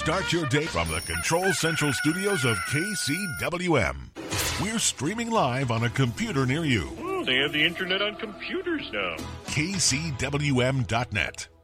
Start your day from the Control Central studios of KCWM. We're streaming live on a computer near you. Oh, they have the internet on computers now. KCWM.net.